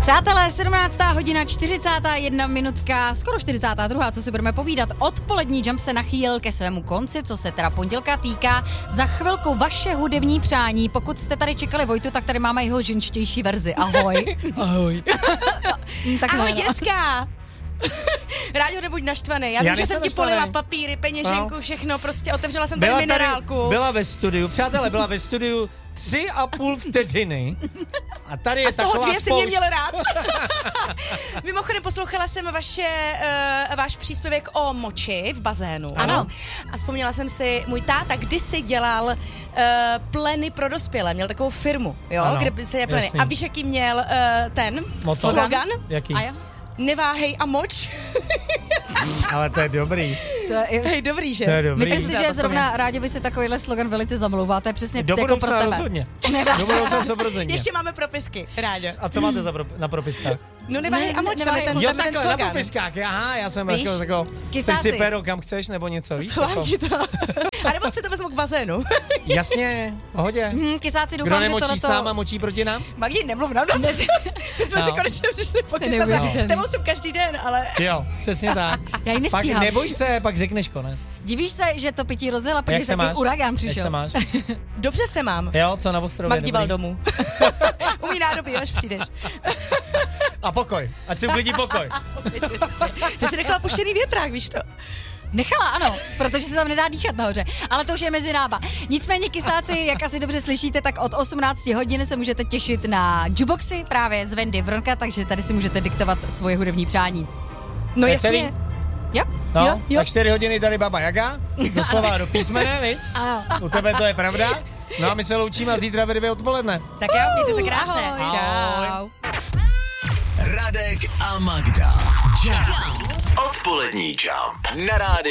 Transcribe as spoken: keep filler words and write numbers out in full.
Přátelé, sedmnáctá hodina, čtyřicátá jedna minutka, skoro čtyřicátá druhá, co si budeme povídat. Odpolední Jump se nachýlil ke svému konci, co se teda pondělka týká. Za chvilku vaše hudební přání. Pokud jste tady čekali Vojtu, tak tady máme jeho ženštější verzi. Ahoj. Ahoj. tak Ahoj, ne, no. děcka. Rádio, nebuď naštvaný. Já, Já vím, že jsem ti naštvaný. polila papíry, peněženku, no. všechno, prostě otevřela jsem tady byla minerálku. Tady, byla ve studiu, přátelé, byla ve studiu tři a půl vteřiny. A tady je a z toho taková dvě si spoušť. mě měl rád. Mimochodem poslouchala jsem vaše, uh, váš příspěvek o moči v bazénu. Ano. A vzpomněla jsem si, můj táta kdysi dělal uh, pleny pro dospělé. Měl takovou firmu, jo, Ano, kde se je pleny. jasný. A víš, jaký měl uh, ten Moto. slogan? Jaký? A jo? Neváhej a moč. Ale to je dobrý. To je, Hej, dobrý, že? To je dobrý. myslím si, že zrovna rádi vy si takovýhle slogan velice zamlouvá. To je přesně Do jako pro budoucna tebe. rozhodně. Do budoucna sto procent. Ještě máme propisky, Ráďo. A co máte za pro, na propiskách? No neváhej a moč, tam je ten, Jo, tam je ten takhle, na slogan. propiskách. Aha, já jsem Víš? jako takovou, Kysáci. teď si pero, kam chceš, nebo něco, víš? Schovám Jako, ti to. A nebo si to vezmu k bazénu. jasně, v pohodě. Hm, kysáci, Kdo doufám, že nemočí tohleto... s náma, močí proti nám? Magdi, nemluv na nos. My jsme No. si konečně přišli pokycat. Neuvěřitelný. S tebou jsem každý den, ale... Jo, přesně tak. Já ji Pak nestíhám. neboj se, pak řekneš konec. Divíš se, že to pití rozjela, podívej Jak se, se máš? i uragán Jak přišel. se máš? Dobře se mám. Jo, co na ostrově? Magdi val dobrý? domů. Umí nádobí, až přijdeš. A pokoj. Ať si uklidí pokoj. Ty jsi nechala puštěný větrák, víš to? Nechala, ano, protože se tam nedá dýchat nahoře, ale to už je mezi náma. Nicméně, kysáci, jak asi dobře slyšíte, tak od osmnácti hodin se můžete těšit na Juboxy právě z Wendy Vronka, takže tady si můžete diktovat svoje hudební přání. No Tak jasně. tady- Jo? No, Jo, jo. tak čtyři hodiny tady Baba Jaga, doslova do písmene, viď? Ano. U tebe to je pravda. No a my se loučíme a zítra ve dvě odpoledne. Tak jo, mějte se krásně. Ahoj. Čau. Radek a Magda. Jump. Odpolední Jump na rádiu.